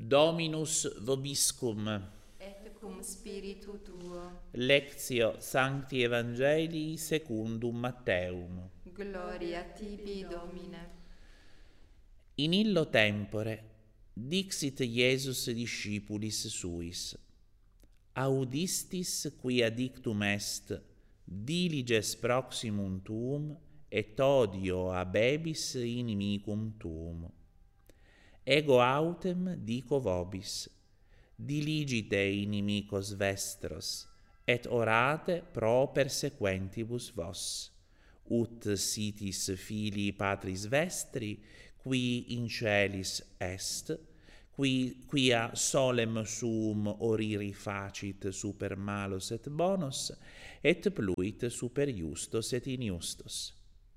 Dominus vobiscum. Et cum spiritu tuo. Lectio Sancti Evangelii secundum Matteum. Gloria tibi, Domine. In illo tempore dixit Iesus discipulis suis: Audistis quia dictum est, diliges proximum tuum, et odio abebis inimicum tuum. Ego autem dico vobis, diligite inimicos vestros, et orate pro persequentibus vos, ut sitis filii Patris vestri, qui in celis est, quia solem suum oriri facit super malos et bonos, et pluit super justos et injustos.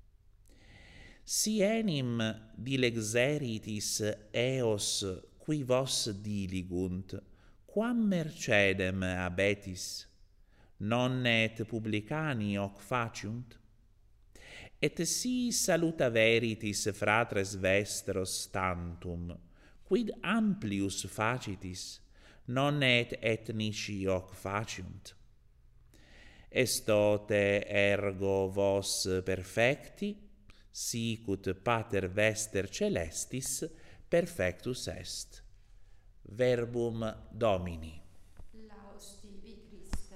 Si enim dilexeritis eos qui vos diligunt, quam mercedem abetis? Non et publicani hoc faciunt? Et si saluta veritis fratres vestros tantum, quid amplius facitis? Non et ethnici hoc faciunt? Estote ergo vos perfecti, sicut Pater Vester Celestis perfectus est. Verbum Domini. Laus tibi, Christe.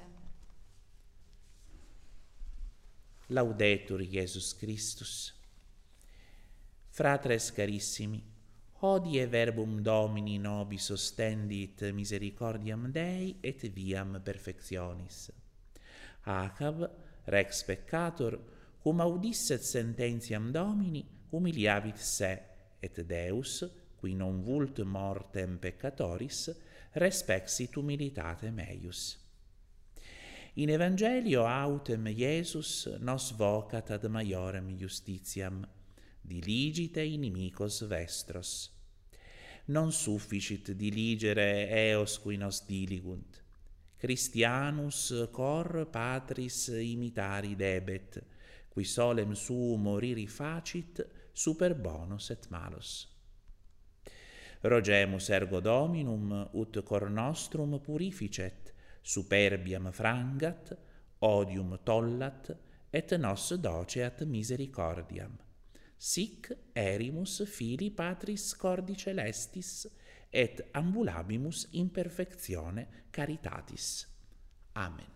Laudetur Iesus Christus. Fratres carissimi, hodie verbum Domini nobis ostendit misericordiam Dei et viam perfectionis. Acab, rex peccator, cum audisset sententiam Domini, humiliavit se, et Deus, qui non vult mortem peccatoris, respexit humilitatem eius. In Evangelio autem Iesus nos vocat ad maiorem justitiam, diligite inimicos vestros. Non sufficit diligere eos qui nos diligunt. Christianus cor Patris imitari debet, qui solem suum oriri facit super bonos et malos. Rogemus ergo Dominum ut cor nostrum purificet, superbiam frangat, odium tollat, et nos doceat misericordiam. Sic erimus filii Patris cordi celestis, et ambulabimus in perfectione caritatis. Amen.